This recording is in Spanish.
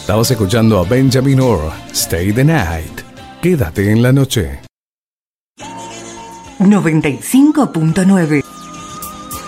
Estabas escuchando a Benjamin Orr, Stay the Night. Quédate en la noche. 95.9